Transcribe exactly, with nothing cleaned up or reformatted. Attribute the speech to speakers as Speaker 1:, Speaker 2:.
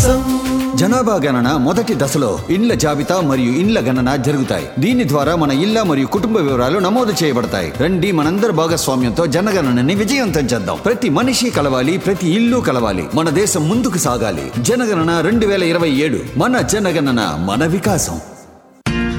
Speaker 1: వికాసం.
Speaker 2: జనాభా గణన మొదటి దశలో ఇండ్ల జాబితా మరియు ఇండ్ల గణన జరుగుతాయి. దీని ద్వారా మన ఇళ్ల మరియు కుటుంబ వివరాలు నమోదు చేయబడతాయి. రండి మనందరి భాగస్వామ్యంతో జనగణనని విజయవంతం చేద్దాం. ప్రతి మనిషి కలవాలి, ప్రతి ఇల్లు కలవాలి. మన దేశం ముందుకు సాగాలి. జనగణన రెండు వేల ఇరవై ఏడు మన జనగణన మన వికాసం.